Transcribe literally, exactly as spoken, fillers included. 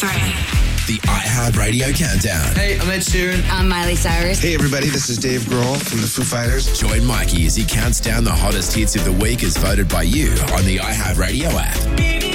three. The iHeartRadio Countdown. Hey, I'm Ed Sheeran. I'm Miley Cyrus. Hey, everybody, this is Dave Grohl from the Foo Fighters. Join Mikey as he counts down the hottest hits of the week as voted by you on the iHeartRadio app.